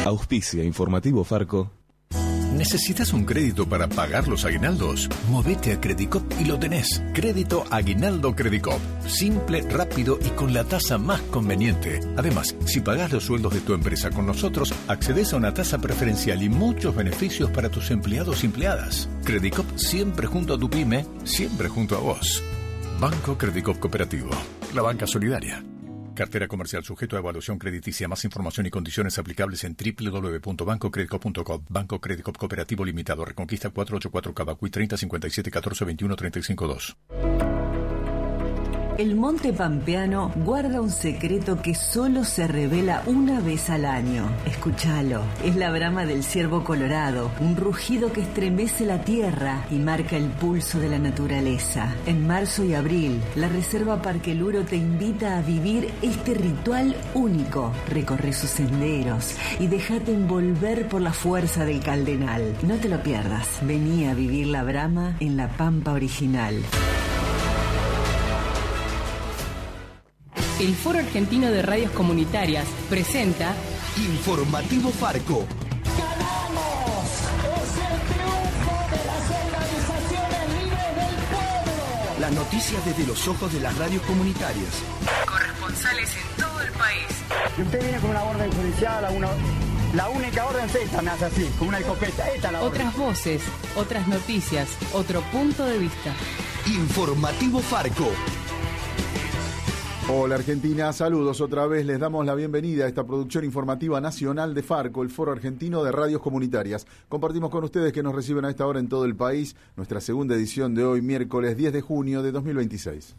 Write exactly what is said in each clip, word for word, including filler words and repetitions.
Auspicia Informativo Farco. ¿Necesitas un crédito para pagar los aguinaldos? Movete a Credicop y lo tenés. Crédito Aguinaldo Credicop. Simple, rápido y con la tasa más conveniente. Además, si pagás los sueldos de tu empresa con nosotros, accedes a una tasa preferencial y muchos beneficios para tus empleados y empleadas. Credicop siempre junto a tu pyme, siempre junto a vos. Banco Credicop Cooperativo. La banca solidaria. Cartera comercial sujeto a evaluación crediticia. Más información y condiciones aplicables en doble u doble u doble u punto banco credicop punto com. Banco Credicop Cooperativo Limitado. Reconquista cuatrocientos ochenta y cuatro Cavacuy treinta cincuenta y siete catorce veintiuno treinta y cinco dos. El monte pampeano guarda un secreto que solo se revela una vez al año. Escúchalo. Es la brama del ciervo colorado, un rugido que estremece la tierra y marca el pulso de la naturaleza. En marzo y abril, la Reserva Parque Luro te invita a vivir este ritual único. Recorre sus senderos y déjate envolver por la fuerza del caldenal. No te lo pierdas. Vení a vivir la brama en la pampa original. El Foro Argentino de Radios Comunitarias presenta Informativo Farco. ¡Ganamos! ¡Es el triunfo de las organizaciones libres del pueblo! Las noticias desde los ojos de las radios comunitarias. Corresponsales en todo el país. Y usted viene con una orden judicial, a una, la única orden es esta, me hace así, con una escopeta. Esta es la orden. Otras voces, otras noticias, otro punto de vista. Informativo Farco. Hola Argentina, saludos otra vez, les damos la bienvenida a esta producción informativa nacional de Farco, el Foro Argentino de Radios Comunitarias. Compartimos con ustedes que nos reciben a esta hora en todo el país nuestra segunda edición de hoy, miércoles diez de junio de dos mil veintiséis.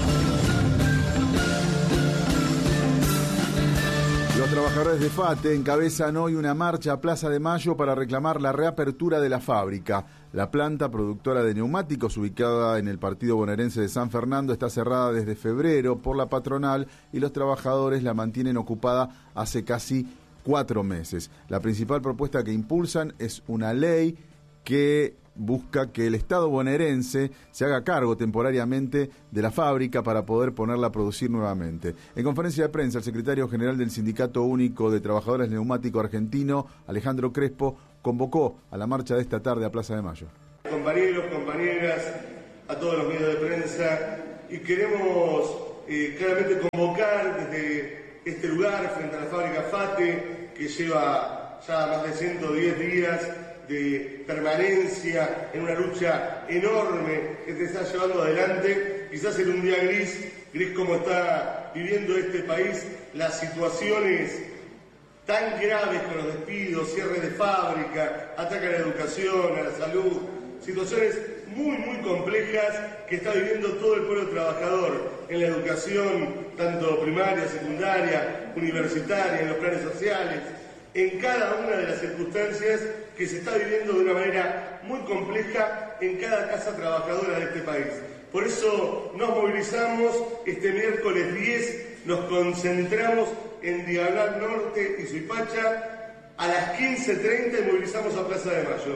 Los trabajadores de FATE encabezan hoy una marcha a Plaza de Mayo para reclamar la reapertura de la fábrica. La planta productora de neumáticos ubicada en el partido bonaerense de San Fernando está cerrada desde febrero por la patronal y los trabajadores la mantienen ocupada hace casi cuatro meses. La principal propuesta que impulsan es una ley que busca que el Estado bonaerense se haga cargo temporariamente de la fábrica para poder ponerla a producir nuevamente. En conferencia de prensa, el secretario general del Sindicato Único de Trabajadores Neumático Argentino, Alejandro Crespo, convocó a la marcha de esta tarde a Plaza de Mayo. Compañeros, compañeras, a todos los medios de prensa, y queremos eh, claramente convocar desde este lugar, frente a la fábrica FATE, que lleva ya más de ciento diez días de permanencia en una lucha enorme que te está llevando adelante, quizás en un día gris, gris como está viviendo este país, las situaciones tan graves con los despidos, cierre de fábrica, ataque a la educación, a la salud, situaciones muy, muy complejas que está viviendo todo el pueblo trabajador en la educación, tanto primaria, secundaria, universitaria, en los planes sociales, en cada una de las circunstancias que se está viviendo de una manera muy compleja en cada casa trabajadora de este país. Por eso nos movilizamos este miércoles diez, nos concentramos en Diagonal Norte y Suipacha, a las quince treinta y movilizamos a Plaza de Mayo.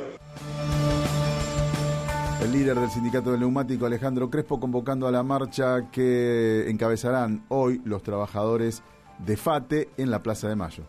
El líder del sindicato del neumático, Alejandro Crespo, convocando a la marcha que encabezarán hoy los trabajadores de FATE en la Plaza de Mayo.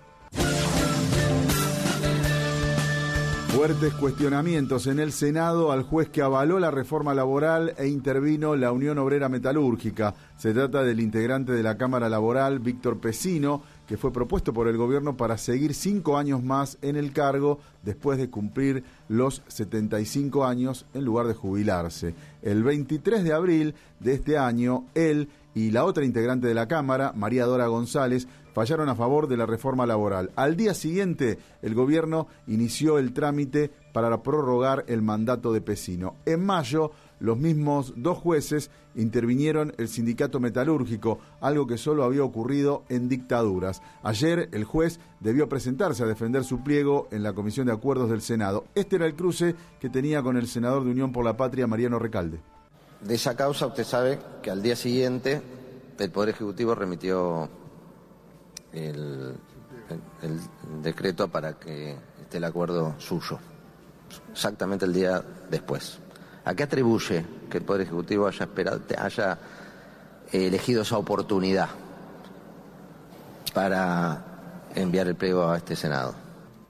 Fuertes cuestionamientos en el Senado al juez que avaló la reforma laboral e intervino la Unión Obrera Metalúrgica. Se trata del integrante de la Cámara Laboral, Víctor Pesino, que fue propuesto por el gobierno para seguir cinco años más en el cargo después de cumplir los setenta y cinco años en lugar de jubilarse. El veintitrés de abril de este año, él y la otra integrante de la Cámara, María Dora González, fallaron a favor de la reforma laboral. Al día siguiente, el gobierno inició el trámite para prorrogar el mandato de Pesino. En mayo, los mismos dos jueces intervinieron el sindicato metalúrgico, algo que solo había ocurrido en dictaduras. Ayer, el juez debió presentarse a defender su pliego en la Comisión de Acuerdos del Senado. Este era el cruce que tenía con el senador de Unión por la Patria, Mariano Recalde. De esa causa, usted sabe que al día siguiente el Poder Ejecutivo remitió el, el, el decreto para que esté el acuerdo suyo, exactamente el día después. ¿A qué atribuye que el Poder Ejecutivo haya esperado, haya elegido esa oportunidad para enviar el pliego a este Senado?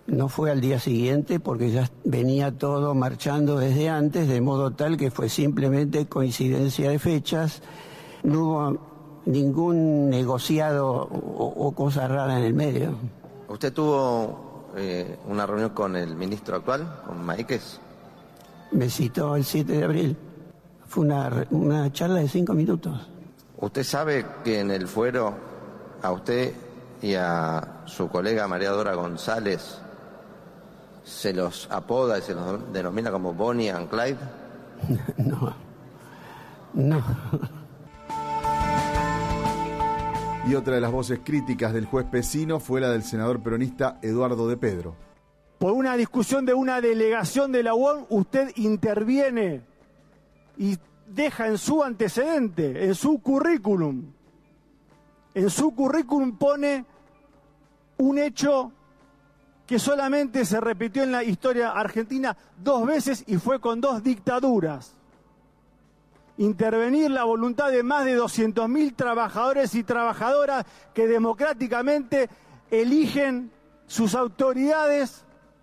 No fue al día siguiente porque ya venía todo marchando desde antes, de modo tal que fue simplemente coincidencia de fechas. No hubo ningún negociado o, o cosa rara en el medio. ¿Usted tuvo eh, una reunión con el ministro actual, con Maíquez? Me citó el siete de abril. Fue una, una charla de cinco minutos. ¿Usted sabe que en el fuero a usted y a su colega María Dora González se los apoda y se los denomina como Bonnie and Clyde? No, no. Y otra de las voces críticas del juez Pesino fue la del senador peronista Eduardo de Pedro. Por una discusión de una delegación de la U O M, usted interviene y deja en su antecedente, en su currículum, en su currículum pone un hecho que solamente se repitió en la historia argentina dos veces y fue con dos dictaduras. Intervenir la voluntad de más de doscientos mil trabajadores y trabajadoras que democráticamente eligen sus autoridades,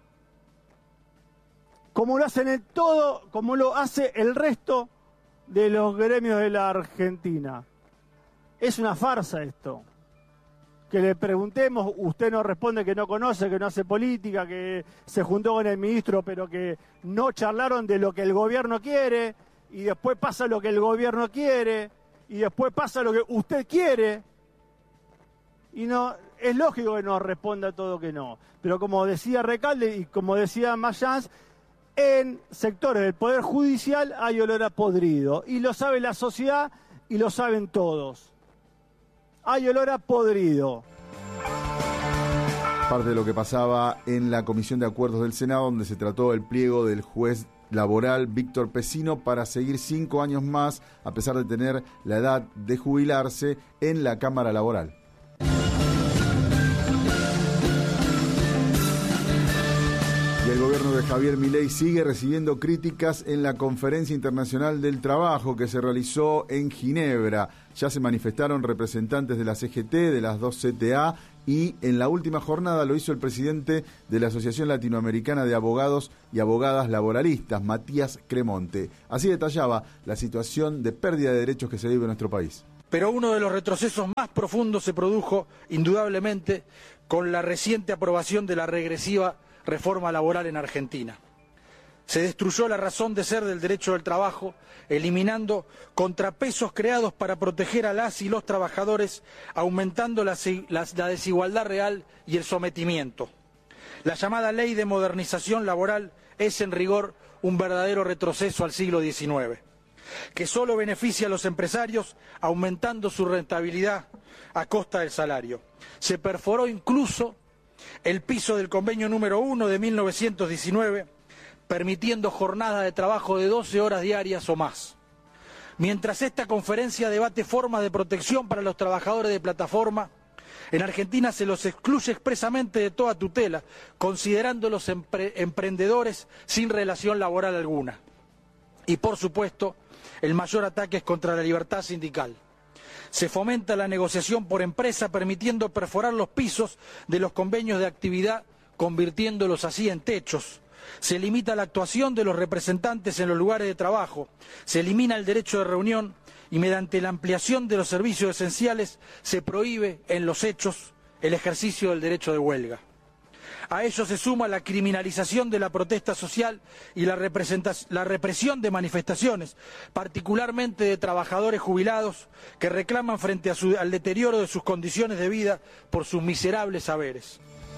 como lo hacen en todo, como lo hace el resto de los gremios de la Argentina. Es una farsa esto. Que le preguntemos, usted nos responde que no conoce, que no hace política, que se juntó con el ministro, pero que no charlaron de lo que el gobierno quiere, y después pasa lo que el gobierno quiere, y después pasa lo que usted quiere, y no, es lógico que nos responda todo que no. Pero como decía Recalde y como decía Mayans, en sectores del Poder Judicial hay olor a podrido, y lo sabe la sociedad y lo saben todos. Hay olor a podrido. Parte de lo que pasaba en la Comisión de Acuerdos del Senado, donde se trató el pliego del juez laboral Víctor Pesino para seguir cinco años más, a pesar de tener la edad de jubilarse, en la Cámara Laboral. Y el gobierno de Javier Milei sigue recibiendo críticas en la Conferencia Internacional del Trabajo que se realizó en Ginebra. Ya se manifestaron representantes de la C G T, de las dos C T A, y en la última jornada lo hizo el presidente de la Asociación Latinoamericana de Abogados y Abogadas Laboralistas, Matías Cremonte. Así detallaba la situación de pérdida de derechos que se vive en nuestro país. Pero uno de los retrocesos más profundos se produjo, indudablemente, con la reciente aprobación de la regresiva reforma laboral en Argentina. Se destruyó la razón de ser del derecho del trabajo, eliminando contrapesos creados para proteger a las y los trabajadores, aumentando la, la, la desigualdad real y el sometimiento. La llamada Ley de Modernización Laboral es, en rigor, un verdadero retroceso al siglo diecinueve, que solo beneficia a los empresarios, aumentando su rentabilidad a costa del salario. Se perforó incluso el piso del convenio número uno de mil novecientos diecinueve, permitiendo jornadas de trabajo de doce horas diarias o más. Mientras esta conferencia debate formas de protección para los trabajadores de plataforma, en Argentina se los excluye expresamente de toda tutela, considerándolos empre- emprendedores sin relación laboral alguna. Y por supuesto, el mayor ataque es contra la libertad sindical. Se fomenta la negociación por empresa, permitiendo perforar los pisos de los convenios de actividad, convirtiéndolos así en techos. Se limita la actuación de los representantes en los lugares de trabajo, se elimina el derecho de reunión y mediante la ampliación de los servicios esenciales se prohíbe en los hechos el ejercicio del derecho de huelga. A ello se suma la criminalización de la protesta social y la, la represión de manifestaciones, particularmente de trabajadores jubilados que reclaman frente a su, al deterioro de sus condiciones de vida por sus miserables saberes.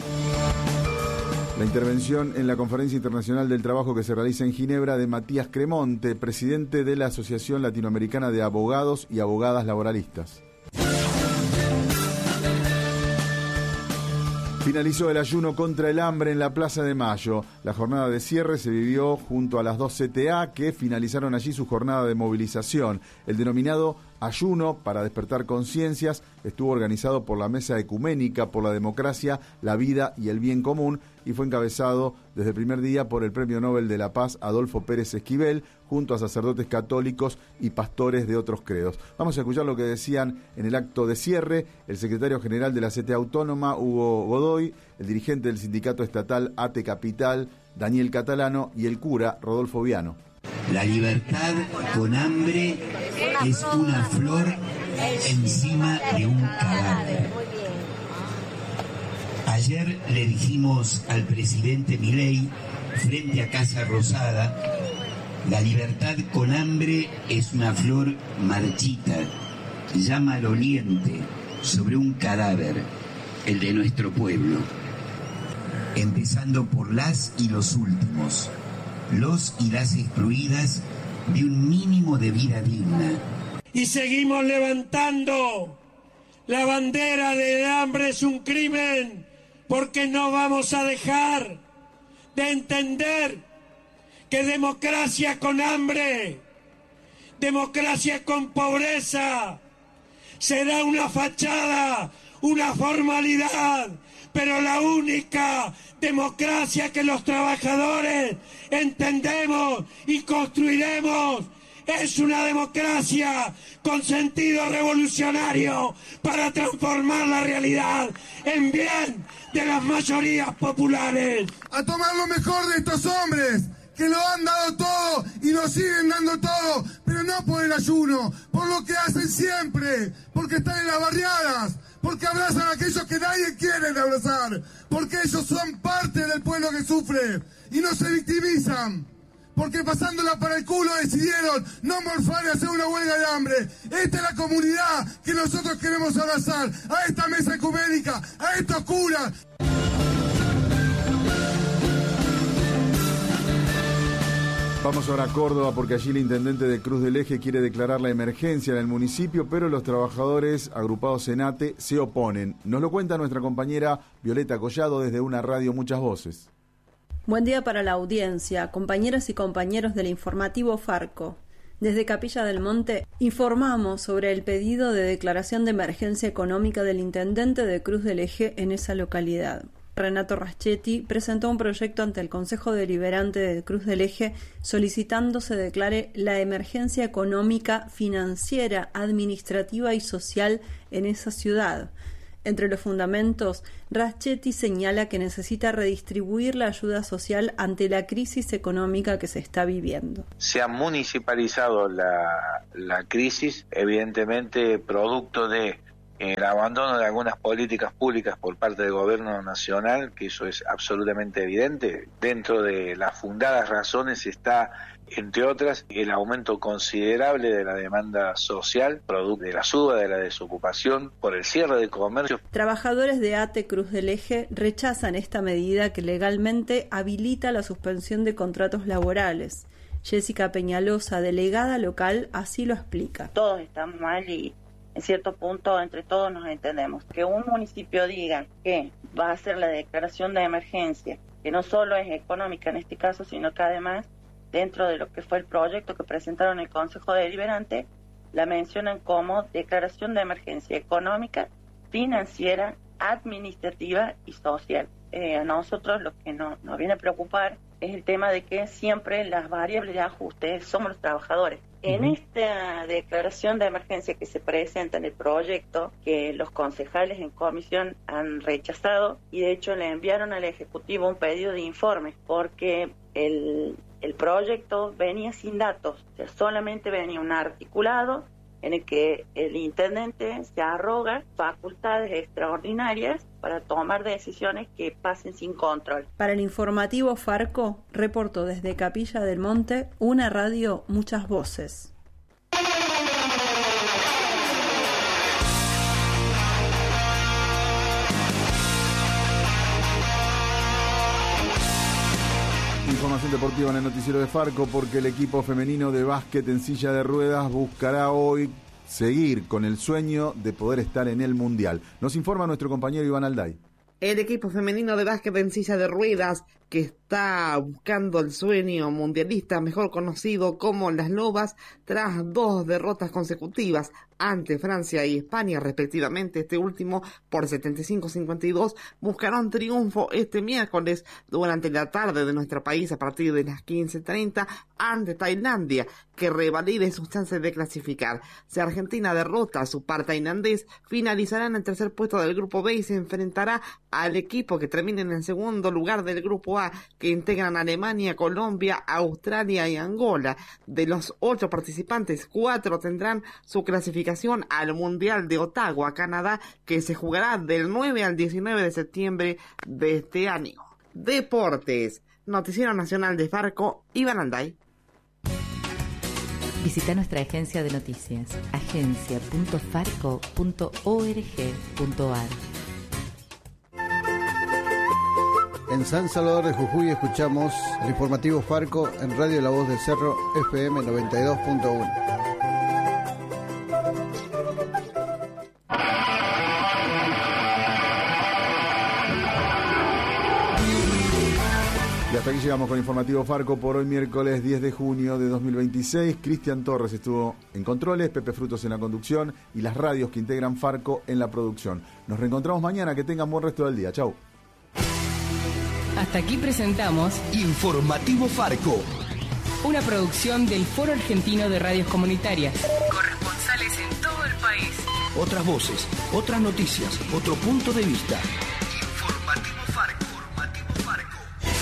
La intervención en la Conferencia Internacional del Trabajo que se realiza en Ginebra de Matías Cremonte, presidente de la Asociación Latinoamericana de Abogados y Abogadas Laboralistas. Finalizó el ayuno contra el hambre en la Plaza de Mayo. La jornada de cierre se vivió junto a las dos C T A que finalizaron allí su jornada de movilización. El denominado Ayuno para despertar conciencias estuvo organizado por la Mesa Ecuménica por la Democracia, la Vida y el Bien Común y fue encabezado desde el primer día por el Premio Nobel de la Paz Adolfo Pérez Esquivel, junto a sacerdotes católicos y pastores de otros credos. Vamos a escuchar lo que decían en el acto de cierre el secretario general de la C T A Autónoma, Hugo Godoy, el dirigente del sindicato estatal A T E Capital, Daniel Catalano, y el cura, Rodolfo Viano. La libertad con hambre es una flor encima de un cadáver. Ayer le dijimos al presidente Milei, frente a Casa Rosada, la libertad con hambre es una flor marchita, ya maloliente, sobre un cadáver, el de nuestro pueblo. Empezando por las y los últimos, los y las excluidas de un mínimo de vida digna. Y seguimos levantando la bandera del hambre es un crimen, porque no vamos a dejar de entender que democracia con hambre, democracia con pobreza, será una fachada, una formalidad, pero la única democracia que los trabajadores entendemos y construiremos es una democracia con sentido revolucionario para transformar la realidad en bien de las mayorías populares. A tomar lo mejor de estos hombres que lo han dado todo y nos siguen dando todo, pero no por el ayuno, por lo que hacen siempre, porque están en las barriadas, porque abrazan a aquellos que nadie quiere abrazar, porque ellos son parte del pueblo que sufre y no se victimizan, porque pasándola para el culo decidieron no morfar y hacer una huelga de hambre. Esta es la comunidad que nosotros queremos abrazar, a esta mesa ecuménica, a estos curas. Vamos ahora a Córdoba porque allí el intendente de Cruz del Eje quiere declarar la emergencia en el municipio, pero los trabajadores agrupados en A T E se oponen. Nos lo cuenta nuestra compañera Violeta Collado desde una radio Muchas Voces. Buen día para la audiencia, compañeras y compañeros del informativo Farco. Desde Capilla del Monte informamos sobre el pedido de declaración de emergencia económica del intendente de Cruz del Eje en esa localidad. Renato Raschetti presentó un proyecto ante el Consejo Deliberante de Cruz del Eje solicitando se declare la emergencia económica, financiera, administrativa y social en esa ciudad. Entre los fundamentos, Raschetti señala que necesita redistribuir la ayuda social ante la crisis económica que se está viviendo. Se ha municipalizado la, la crisis, evidentemente producto de el abandono de algunas políticas públicas por parte del gobierno nacional, que eso es absolutamente evidente. Dentro de las fundadas razones está, entre otras, el aumento considerable de la demanda social, producto de la suba de la desocupación por el cierre de comercio. Trabajadores de A T E Cruz del Eje rechazan esta medida que legalmente habilita la suspensión de contratos laborales. Jessica Peñalosa, delegada local, así lo explica. Todos estamos mal y en cierto punto entre todos nos entendemos. Que un municipio diga que va a hacer la declaración de emergencia, que no solo es económica en este caso, sino que además dentro de lo que fue el proyecto que presentaron en el Consejo Deliberante, la mencionan como declaración de emergencia económica, financiera, administrativa y social. Eh, a nosotros lo que no, nos viene a preocupar es el tema de que siempre las variables de ajuste somos los trabajadores. En esta declaración de emergencia que se presenta en el proyecto, que los concejales en comisión han rechazado y de hecho le enviaron al Ejecutivo un pedido de informe porque el, el proyecto venía sin datos, o sea, solamente venía un articulado en el que el intendente se arroga facultades extraordinarias para tomar decisiones que pasen sin control. Para el informativo Farco, reportó desde Capilla del Monte, una radio Muchas Voces. Información deportiva en el noticiero de Farco porque el equipo femenino de básquet en silla de ruedas buscará hoy seguir con el sueño de poder estar en el Mundial. Nos informa nuestro compañero Iván Alday. El equipo femenino de básquet en silla de ruedas que está buscando el sueño mundialista, mejor conocido como las Lobas, tras dos derrotas consecutivas ante Francia y España, respectivamente. Este último por setenta y cinco a cincuenta y dos, buscarán triunfo este miércoles durante la tarde de nuestro país a partir de las quince treinta ante Tailandia, que revalide sus chances de clasificar. Si Argentina derrota a su par tailandés, finalizará en el tercer puesto del grupo B y se enfrentará al equipo que termine en el segundo lugar del grupo A, que integran Alemania, Colombia, Australia y Angola. De los ocho participantes, cuatro tendrán su clasificación al Mundial de Ottawa, Canadá, que se jugará del nueve al diecinueve de septiembre de este año. Deportes. Noticiero Nacional de Farco, Iván Alday. Visita nuestra agencia de noticias, agencia punto farco punto org punto ar. En San Salvador de Jujuy escuchamos el informativo Farco en Radio La Voz del Cerro F M noventa y dos punto uno. Y hasta aquí llegamos con Informativo Farco por hoy, miércoles diez de junio de dos mil veintiséis. Cristian Torres estuvo en controles, Pepe Frutos en la conducción y las radios que integran Farco en la producción. Nos reencontramos mañana, que tengan buen resto del día. Chau. Hasta aquí presentamos Informativo Farco, una producción del Foro Argentino de Radios Comunitarias. Corresponsales en todo el país. Otras voces, otras noticias, otro punto de vista. Informativo Farco. Informativo Farco.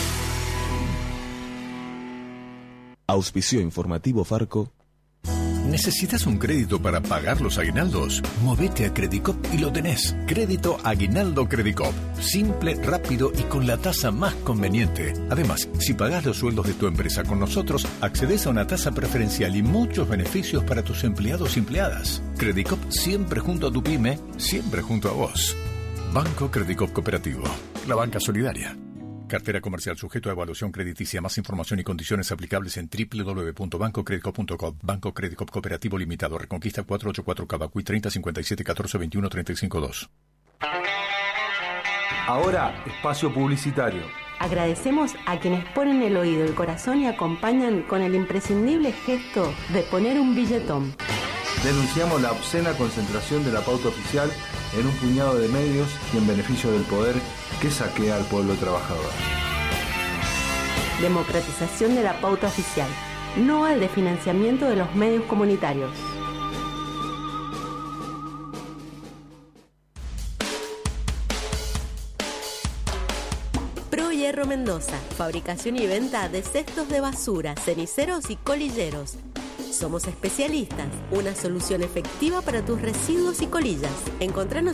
Auspició Informativo Farco. ¿Necesitas un crédito para pagar los aguinaldos? Movete a Credicop y lo tenés. Crédito Aguinaldo Credicop. Simple, rápido y con la tasa más conveniente. Además, si pagás los sueldos de tu empresa con nosotros, accedes a una tasa preferencial y muchos beneficios para tus empleados y empleadas. Credicop, siempre junto a tu pyme, siempre junto a vos. Banco Credicop Cooperativo. La banca solidaria. Cartera comercial sujeto a evaluación crediticia. Más información y condiciones aplicables en doble u doble u doble u punto banco credicop punto com. Banco Credicop Cooperativo Limitado. Reconquista cuatrocientos ochenta y cuatro Cavacuy treinta cincuenta y siete catorce veintiuno treinta y cinco dos. Ahora, espacio publicitario. Agradecemos a quienes ponen el oído, el corazón y acompañan con el imprescindible gesto de poner un billetón. Denunciamos la obscena concentración de la pauta oficial en un puñado de medios y en beneficio del poder que saquea al pueblo trabajador. Democratización de la pauta oficial. No al desfinanciamiento de los medios comunitarios. Pro Hierro Mendoza. Fabricación y venta de cestos de basura, ceniceros y colilleros. Somos especialistas. Una solución efectiva para tus residuos y colillas. Encontranos